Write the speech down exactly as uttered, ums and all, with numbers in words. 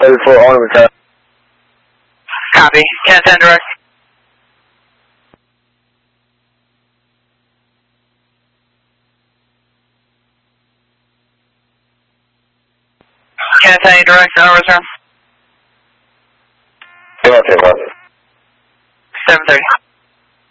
thirty-four on return. Copy. ten ten direct. ten ten direct, on return. Okay, okay. seven thirty.